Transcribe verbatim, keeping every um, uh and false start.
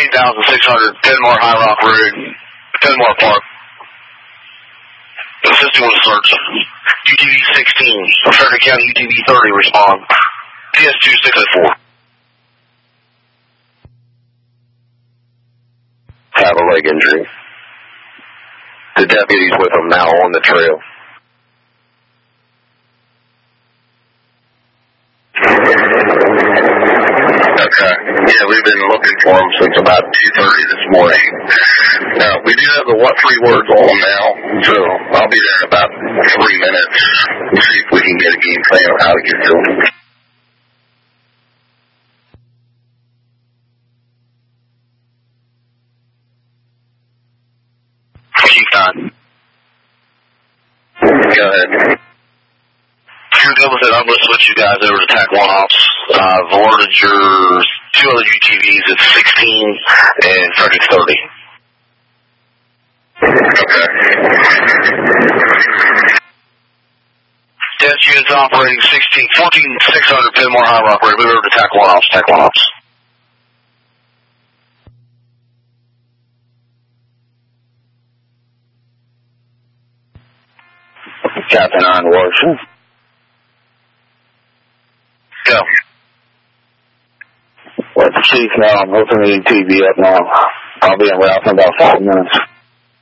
fourteen thousand six hundred, Penmore High Rock Road, Penmore Park. Assisting with a search. U T V sixteen, Frederick County U T V thirty, respond. P S two six oh four. Have a leg injury. The deputy's with him now on the trail. Okay. Yeah, we've been looking for him since about two thirty this morning. Now, we do have the what three words on him now, so I'll be there in about three minutes and see if we can get a game plan on how to get to him. Go ahead. You're good with it. I'm going to switch you guys over to TAC one ops. Uh, I've alerted your two other U T Vs at sixteen and Frederick thirty. Okay. Test units operating sixteen, fourteen six hundred Penmore High Rock Road. Move over to TAC one ops. TAC one ops. Captain on Washington. Go. Let the chief know I'm hooking the U T V up now. I'll be en route in about five minutes.